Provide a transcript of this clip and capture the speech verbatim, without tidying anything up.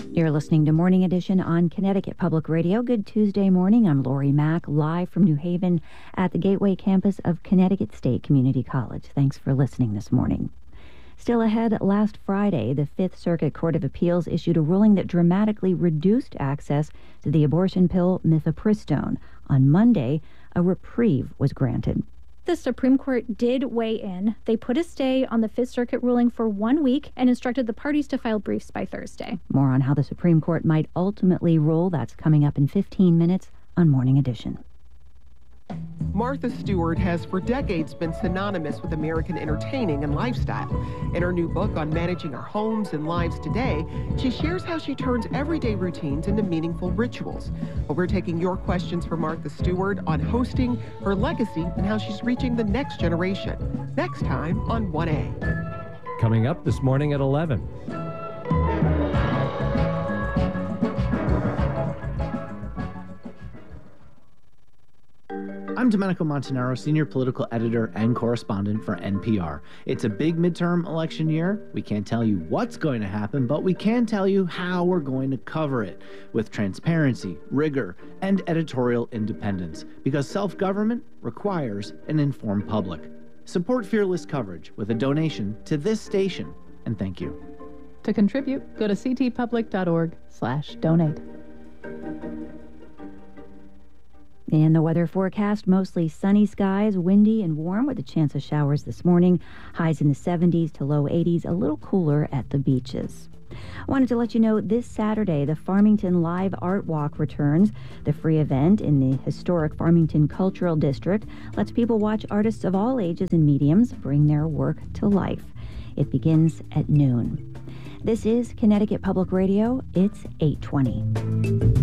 You're listening to Morning Edition on Connecticut Public Radio. Good Tuesday morning. I'm Lori Mack, live from New Haven at the Gateway campus of Connecticut State Community College. Thanks for listening this morning. Still ahead, last Friday, the Fifth Circuit Court of Appeals issued a ruling that dramatically reduced access to the abortion pill mifepristone. On Monday, a reprieve was granted. The Supreme Court did weigh in. They put a stay on the Fifth Circuit ruling for one week and instructed the parties to file briefs by Thursday. More on how the Supreme Court might ultimately rule. That's coming up in fifteen minutes on Morning Edition. Martha Stewart has for decades been synonymous with American entertaining and lifestyle. In her new book on managing our homes and lives today, she shares how she turns everyday routines into meaningful rituals. But we're taking your questions for Martha Stewart on hosting, her legacy, and how she's reaching the next generation. Next time on one A. Coming up this morning at eleven. I'm Domenico Montanaro, senior political editor and correspondent for N P R. It's a big midterm election year. We can't tell you what's going to happen, but we can tell you how we're going to cover it with transparency, rigor, and editorial independence, because self-government requires an informed public. Support fearless coverage with a donation to this station, and thank you. To contribute, go to ctpublic.org slash donate. In the weather forecast, mostly sunny skies, windy and warm with a chance of showers this morning. Highs in the seventies to low eighties, a little cooler at the beaches. Wanted to let you know this Saturday, the Farmington Live Art Walk returns. The free event in the historic Farmington Cultural District lets people watch artists of all ages and mediums bring their work to life. It begins at noon. This is Connecticut Public Radio. It's eight twenty.